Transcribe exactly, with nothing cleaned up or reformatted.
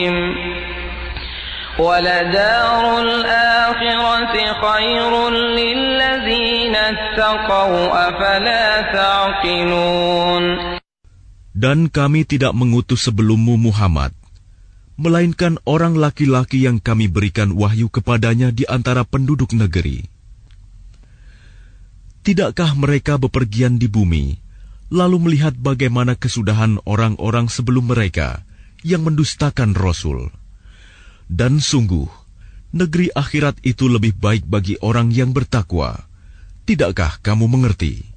وَلَدَارُ الْآخِرَةِ خَيْرٌ لِلَّذِينَ اتَّقَوْا أَفَلَا تَعْقِلُونَ. Dan kami tidak mengutus sebelummu Muhammad, melainkan orang laki-laki yang kami berikan wahyu kepadanya di antara penduduk negeri. Tidakkah mereka bepergian di bumi, lalu melihat bagaimana kesudahan orang-orang sebelum mereka yang mendustakan Rasul? Dan sungguh, negeri akhirat itu lebih baik bagi orang yang bertakwa. Tidakkah kamu mengerti?